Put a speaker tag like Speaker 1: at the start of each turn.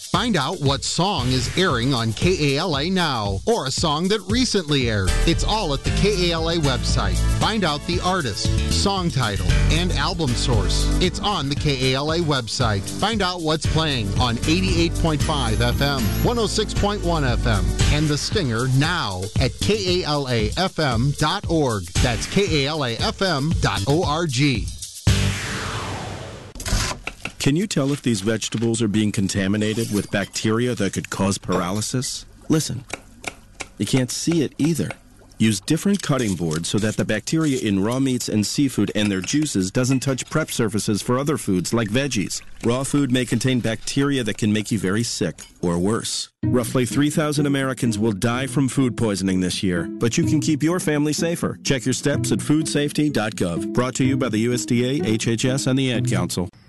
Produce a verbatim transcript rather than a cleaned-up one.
Speaker 1: Find out what song is airing on K A L A now, or a song that recently aired. It's all at the K A L A website. Find out the artist, song title, and album source. It's on the K A L A website. Find out what's playing on eighty-eight point five F M, one oh six point one F M, and The Stinger now at K A L A F M dot org. That's K A L A F M dot org.
Speaker 2: Can you tell if these vegetables are being contaminated with bacteria that could cause paralysis? Listen, you can't see it either. Use different cutting boards so that the bacteria in raw meats and seafood and their juices doesn't touch prep surfaces for other foods like veggies. Raw food may contain bacteria that can make you very sick, or worse. Roughly three thousand Americans will die from food poisoning this year, but you can keep your family safer. Check your steps at food safety dot gov. Brought to you by the U S D A, H H S, and the Ad Council.